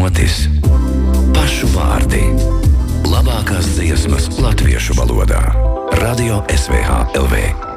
notis, pašu vārdi, labākās dziesmas latviešu valodā. Radio SVH LV.